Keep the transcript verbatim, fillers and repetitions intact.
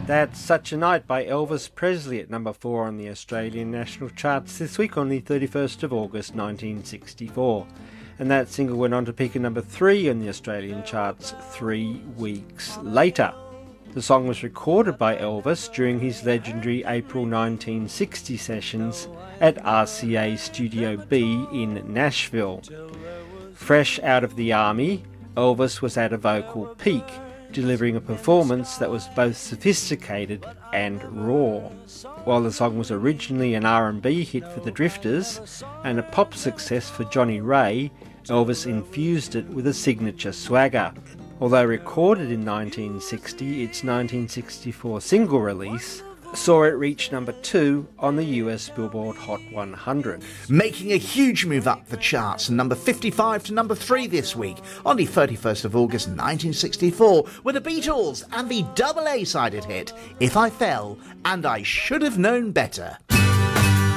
That's Such a Night by Elvis Presley at number four on the Australian national charts this week on the thirty-first of August nineteen sixty-four. And that single went on to peak at number three on the Australian charts three weeks later. The song was recorded by Elvis during his legendary April nineteen sixty sessions at R C A Studio B in Nashville. Fresh out of the army, Elvis was at a vocal peak, delivering a performance that was both sophisticated and raw. While the song was originally an R and B hit for the Drifters and a pop success for Johnny Ray, Elvis infused it with a signature swagger. Although recorded in nineteen sixty, its nineteen sixty-four single release saw it reach number two on the U S Billboard Hot one hundred. Making a huge move up the charts, number fifty-five to number three this week on the thirty-first of August nineteen sixty-four, were the Beatles and the double A-sided hit If I Fell and I Should Have Known Better.